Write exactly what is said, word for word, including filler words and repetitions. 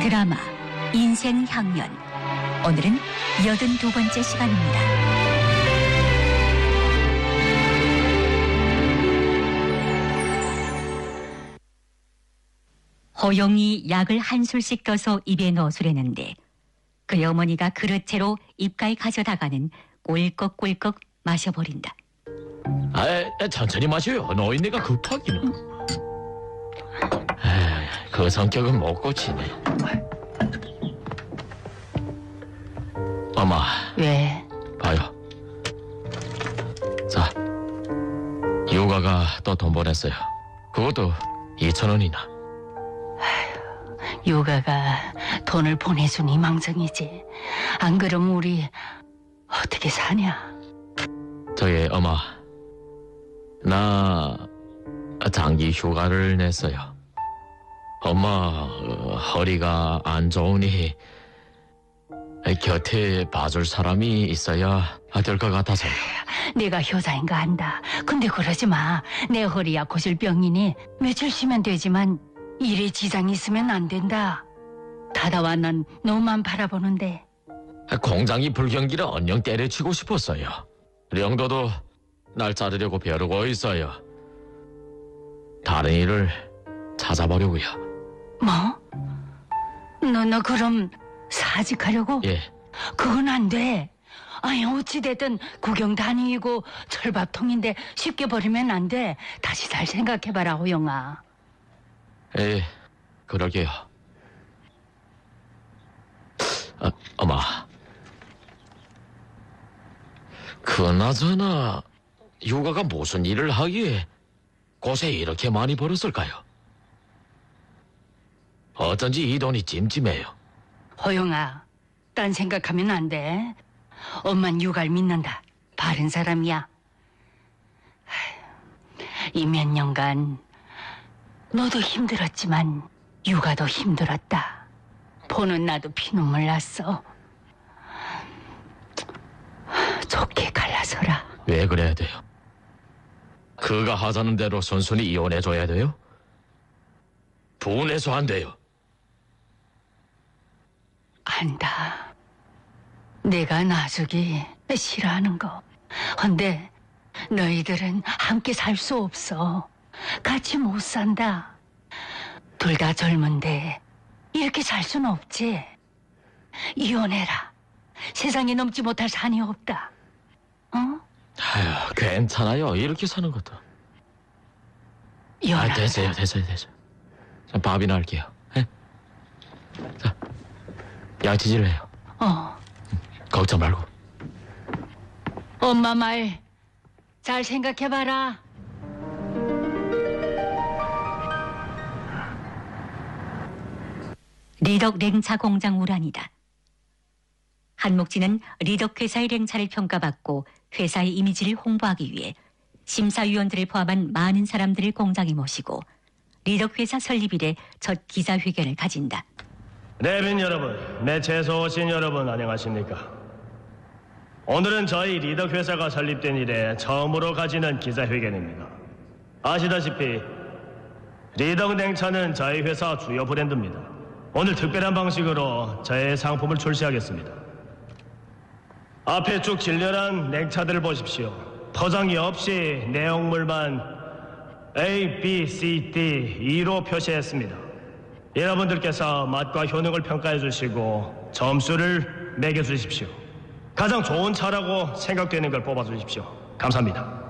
드라마 인생향연. 오늘은 여든두 번째 시간입니다. 호용이 약을 한 술씩 떠서 입에 넣어주려는데 그의 어머니가 그릇채로 입가에 가져다가는 꿀꺽꿀꺽 마셔버린다. 아, 천천히 마셔요. 노인네가 급하기는. 에이, 그 성격은 못 고치네. 엄마. 왜? 봐요. 자, 유가가 또 돈 보냈어요. 그것도 이천 원이나. 유가가 돈을 보내주니 망정이지. 안 그러면 우리 어떻게 사냐? 저기 엄마, 나 장기 휴가를 냈어요. 엄마 어, 허리가 안 좋으니 곁에 봐줄 사람이 있어야 될 것 같아서요. 내가 효자인가 한다. 근데 그러지 마. 내 허리야 고질병이니 며칠 쉬면 되지만 일에 지장이 있으면 안 된다. 다다와 난 너만 바라보는데. 공장이 불경기라 언영 때려치고 싶었어요. 령도도 날 자르려고 벼르고 있어요. 다른 일을 찾아보려고요. 뭐? 너, 너 그럼 사직하려고? 예. 그건 안 돼. 아니 어찌됐든 구경 다니고 철밥통인데 쉽게 버리면 안 돼. 다시 잘 생각해봐라 호영아. 예, 그러게요. 아, 엄마. 그나저나 유가가 무슨 일을 하기에 곳에 이렇게 많이 벌었을까요? 어쩐지 이 돈이 찜찜해요. 호영아, 딴 생각하면 안 돼. 엄만 유가를 믿는다. 바른 사람이야. 이 몇 년간 너도 힘들었지만 유가도 힘들었다. 보는 나도 피눈물 났어. 좋게 갈라서라. 왜 그래야 돼요? 그가 하자는 대로 순순히 이혼해줘야 돼요? 분해서 안 돼요. 안다. 내가 놔주기 싫어하는 거. 근데 너희들은 함께 살 수 없어. 같이 못 산다. 둘 다 젊은데 이렇게 살 수는 없지. 이혼해라. 세상에 넘지 못할 산이 없다. 어? 아휴, 괜찮아요. 이렇게 사는 것도. 이혼하자. 아, 됐어요, 됐어요, 됐어요. 자, 밥이나 할게요. 예? 자, 양치질 해요. 어. 걱정 말고. 엄마 말 잘 생각해봐라. 리덕 랭차 공장 우란이다. 한목진은 리덕 회사의 랭차를 평가받고 회사의 이미지를 홍보하기 위해 심사위원들을 포함한 많은 사람들을 공장에 모시고 리덕 회사 설립일에 첫 기자회견을 가진다. 내빈 여러분, 매체에서 오신 여러분 안녕하십니까? 오늘은 저희 리덕 회사가 설립된 이래 처음으로 가지는 기자회견입니다. 아시다시피 리덕 냉차는 저희 회사 주요 브랜드입니다. 오늘 특별한 방식으로 저의 상품을 출시하겠습니다. 앞에 쭉 진열한 냉차들을 보십시오. 포장이 없이 내용물만 A, B, C, D, E로 표시했습니다. 여러분들께서 맛과 효능을 평가해 주시고 점수를 매겨 주십시오. 가장 좋은 차라고 생각되는 걸 뽑아 주십시오. 감사합니다.